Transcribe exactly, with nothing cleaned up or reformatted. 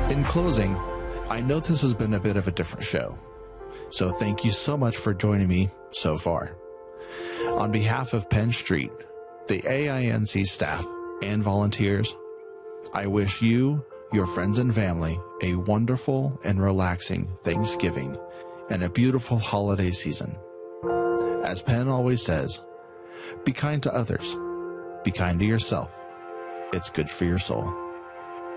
In closing, I know this has been a bit of a different show, so thank you so much for joining me so far. On behalf of Penn Street, the A I N C staff, and volunteers, I wish you, your friends and family, a wonderful and relaxing Thanksgiving and a beautiful holiday season. As Penn always says, be kind to others, be kind to yourself. It's good for your soul.